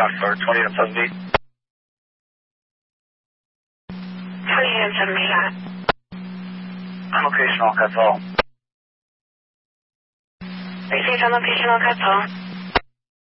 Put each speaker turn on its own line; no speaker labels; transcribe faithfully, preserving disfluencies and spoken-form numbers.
Foxtrot twenty and seventy.
twenty and seventy, got it.
On location, all cuts all.
Received on location, all cuts all.